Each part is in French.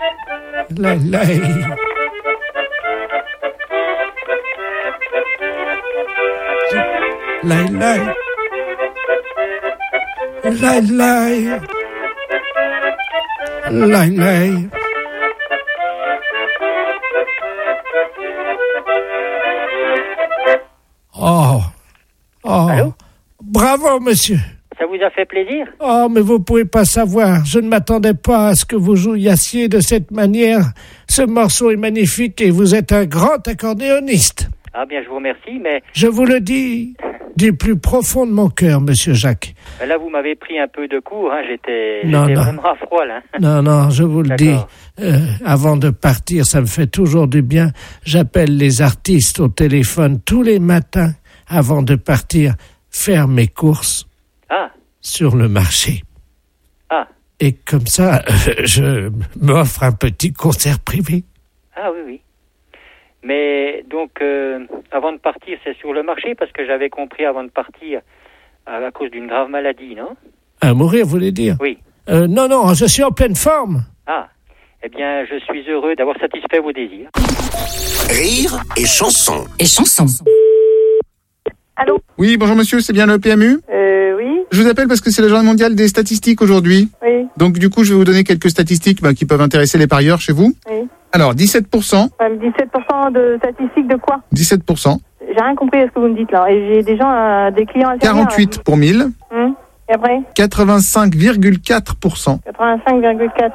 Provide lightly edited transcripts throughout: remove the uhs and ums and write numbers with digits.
Lai, lai. Lai, lai. Lai, lai. Lai, lai. Oh. Allô? Bravo, monsieur. Ça vous a fait plaisir? Oh, mais vous pouvez pas savoir. Je ne m'attendais pas à ce que vous jouissiez de cette manière. Ce morceau est magnifique et vous êtes un grand accordéoniste. Ah bien, je vous remercie, mais... Je vous le dis du plus profond de mon cœur, monsieur Jacques. Là, vous m'avez pris un peu de court, hein. J'étais Non. vraiment à froid, là. Non, je vous le dis. D'accord. Avant de partir, ça me fait toujours du bien. J'appelle les artistes au téléphone tous les matins avant de partir faire mes courses sur le marché. Ah. Et comme ça, je m'offre un petit concert privé. Ah oui. Mais donc, avant de partir, c'est sur le marché, parce que j'avais compris avant de partir, à cause d'une grave maladie, non? À mourir, vous voulez dire? Oui. Non, je suis en pleine forme. Ah. Eh bien, je suis heureux d'avoir satisfait vos désirs. Rire et chanson. Allô? Oui, bonjour monsieur, c'est bien le PMU? Oui. Je vous appelle parce que c'est la journée mondiale des statistiques aujourd'hui. Oui. Donc du coup, je vais vous donner quelques statistiques qui peuvent intéresser les parieurs chez vous. Oui. Alors, 17%. 17% de statistiques de quoi? 17%. J'ai rien compris à ce que vous me dites là. Et j'ai des gens, des clients à servir. 48 pour 1000. Et après? 85,4%. 85,4.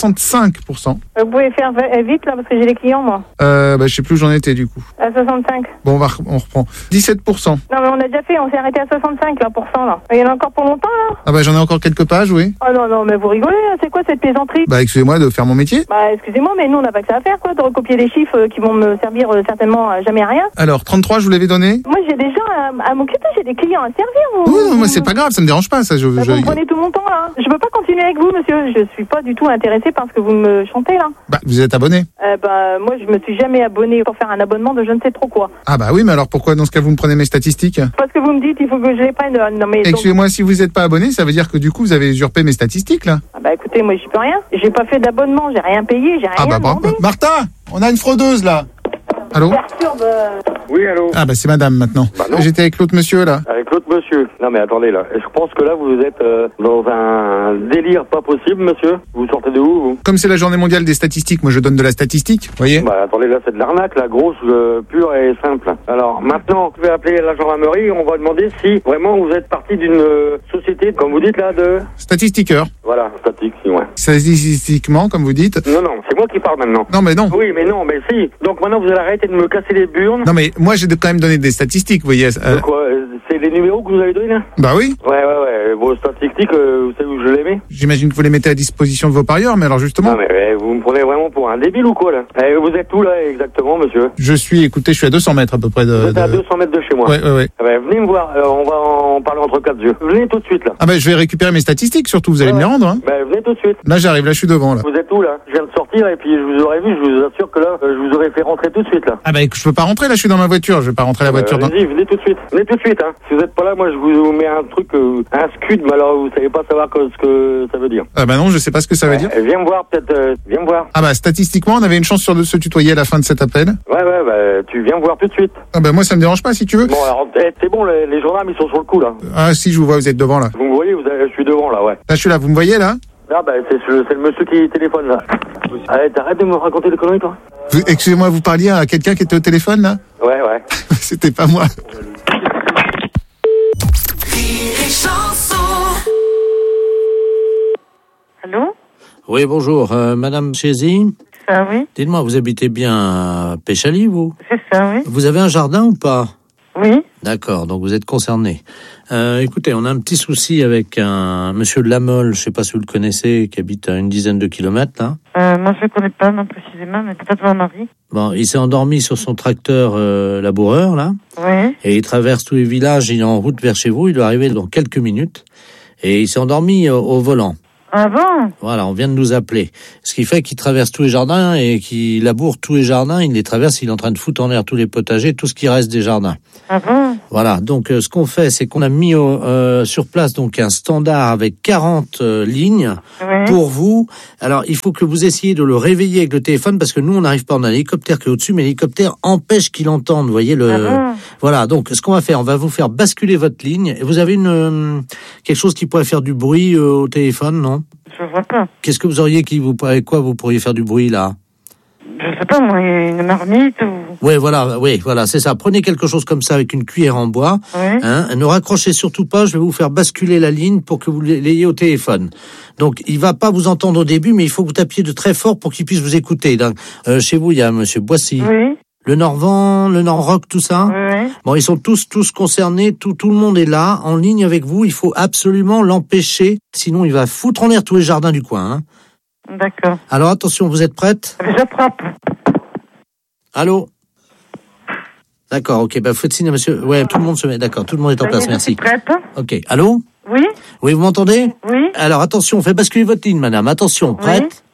65%. Vous pouvez faire vite là parce que j'ai des clients moi. Je sais plus où j'en étais du coup. À 65. Bon, on reprend. 17%. Non mais on a déjà fait, on s'est arrêté à 65 là, pour cent là. Il y en a encore pour longtemps là? Ah j'en ai encore quelques pages, oui. Oh non, mais vous rigolez là, c'est quoi cette plaisanterie? Excusez-moi de faire mon métier. Excusez-moi, mais nous on n'a pas que ça à faire quoi, de recopier les chiffres qui vont me servir certainement jamais à rien. Alors, 33, je vous l'avais donné. Moi j'ai des gens à m'occuper, j'ai des clients à servir. Oui, non, moi c'est pas grave, ça me dérange pas ça. Vous me prenez tout mon temps là. Je veux pas continuer avec vous monsieur, je suis pas du tout intéressée par ce que vous me chantez là. Vous êtes abonné. Moi je me suis jamais abonné pour faire un abonnement de je ne sais trop quoi. Oui, mais alors pourquoi dans ce cas vous me prenez mes statistiques? Parce que vous me dites il faut que je les prenne. Non mais. Excusez-moi, si vous n'êtes pas abonné, ça veut dire que du coup vous avez usurpé mes statistiques là. Écoutez, moi j'y peux rien. J'ai pas fait d'abonnement, j'ai rien payé, j'ai rien demandé. Martha, on a une fraudeuse là. Allô? Oui, allô? C'est madame maintenant. J'étais avec l'autre monsieur là. Avec l'autre monsieur. Non mais attendez là, je pense que là vous êtes dans un délire pas possible monsieur. Vous sortez de où vous? Comme c'est la journée mondiale des statistiques, moi je donne de la statistique, vous voyez? Attendez là, c'est de l'arnaque, la grosse, pure et simple. Alors maintenant, je vais appeler la gendarmerie, on va demander si vraiment vous êtes parti d'une société, comme vous dites là, de... Statistiqueur. Voilà, statistique, ouais. Statistiquement, comme vous dites. Non, c'est moi qui parle maintenant. Non mais non. Oui, mais non, mais si. Donc maintenant vous allez arrêter de me casser les burnes. Non mais moi j'ai quand même donné des statistiques, vous voyez. De quoi? C'est les numéros que vous avez donnés là? Oui. Ouais. Vos statistiques, vous savez où je les mets? J'imagine que vous les mettez à disposition de vos parieurs, mais alors justement... Non mais vous me prenez vraiment pour un débile ou quoi là? Vous êtes où là exactement monsieur? Je suis à 200 mètres à peu près de... Vous êtes à 200 mètres de chez moi? Ouais. Venez me voir, on va en parler entre quatre yeux. Venez tout de suite là. Je vais récupérer mes statistiques surtout, vous allez me les rendre. Venez tout de suite. Là j'arrive, là je suis devant là. Vous êtes où là? Je viens de sortir et puis je vous aurais vu, je vous assure que là, je vous aurais fait rentrer tout de suite là. Je peux pas rentrer là, je suis dans ma voiture, je vais pas rentrer la voiture dans... Vas-y, venez tout de suite. Venez tout de suite hein. Si vous êtes pas là, moi je vous mets un truc, un scud, mais alors vous savez pas savoir ce que ça veut dire. Non, je sais pas ce que ça veut dire. Viens me voir peut-être, viens me voir. Statistiquement, on avait une chance de se tutoyer à la fin de cet appel. Ouais, tu viens me voir tout de suite. Moi ça me dérange pas si tu veux. Bon alors, c'est bon, les gendarmes ils sont sur le coup là. Si, je vous vois, vous êtes devant là. Vous me voyez, je suis devant là, ouais. Là je suis là, vous me voyez là? C'est le monsieur qui téléphone là. Allez, t'arrêtes de me raconter des conneries toi. Excusez-moi, vous parliez à quelqu'un qui était au téléphone là? Ouais. C'était pas moi. Allô? Oui, bonjour, madame Chézy. Ça, oui. Dites-moi, vous habitez bien à Péchaly, vous? C'est ça, oui. Vous avez un jardin ou pas? Oui. D'accord, donc vous êtes concerné. Écoutez, on a un petit souci avec un monsieur de La Mole, je sais pas si vous le connaissez, qui habite à une dizaine de kilomètres, là. Moi, je le connais pas, non, précisément, mais peut-être mon mari. Bon, il s'est endormi sur son tracteur laboureur, là. Oui. Et il traverse tous les villages, il est en route vers chez vous, il doit arriver dans quelques minutes. Et il s'est endormi au volant. Ah bon? Voilà, on vient de nous appeler. Ce qui fait qu'il traverse tous les jardins et qu'il laboure tous les jardins. Il les traverse, il est en train de foutre en l'air tous les potagers, tout ce qui reste des jardins. Ah bon? Voilà, donc ce qu'on fait, c'est qu'on a mis sur place donc un standard avec 40 lignes pour vous. Alors, il faut que vous essayiez de le réveiller avec le téléphone parce que nous, on n'arrive pas. On a un hélicoptère qui est au-dessus, mais l'hélicoptère empêche qu'il entende. Vous voyez Voilà, donc ce qu'on va faire, on va vous faire basculer votre ligne. Et vous avez quelque chose qui pourrait faire du bruit au téléphone, non? Je vois pas. Qu'est-ce que vous auriez avec quoi vous pourriez faire du bruit là? Je sais pas moi, une marmite ou... Oui, voilà, c'est ça. Prenez quelque chose comme ça avec une cuillère en bois. Ne raccrochez surtout pas, je vais vous faire basculer la ligne pour que vous l'ayez au téléphone. Donc, il va pas vous entendre au début, mais il faut que vous tapiez de très fort pour qu'il puisse vous écouter. Donc, chez vous, il y a monsieur Boissy. Oui. Le Nord-Vent, le Nord-Rock, tout ça. Oui. Bon, ils sont tous concernés, tout le monde est là, en ligne avec vous. Il faut absolument l'empêcher, sinon il va foutre en l'air tous les jardins du coin. D'accord. Alors, attention, vous êtes prête? J'attrape. Allô? D'accord, ok, faites signe à monsieur. Ouais, tout le monde se met, d'accord, tout le monde est en place, merci. Je suis prête. Ok, allô? Oui. Oui, vous m'entendez? Oui. Alors, attention, on fait basculer votre ligne, madame. Attention, prête?